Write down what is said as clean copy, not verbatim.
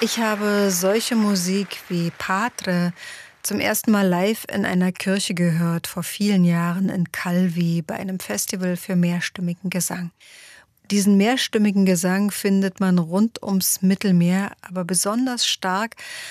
Ich habe solche Musik wie Patre zum ersten Mal live in einer Kirche gehört, vor vielen Jahren in Calvi bei einem Festival für mehrstimmigen Gesang. Diesen mehrstimmigen Gesang findet man rund ums Mittelmeer, aber besonders stark